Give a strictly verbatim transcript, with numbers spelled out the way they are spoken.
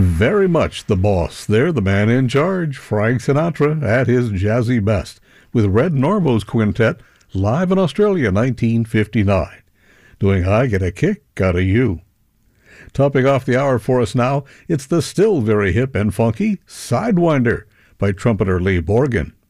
Very much the boss. They're the man in charge, Frank Sinatra at his jazzy best, with Red Norvo's quintet live in Australia nineteen fifty-nine, doing I Get a Kick Out of You. Topping off the hour for us now, it's the still very hip and funky Sidewinder by trumpeter Lee Borgen.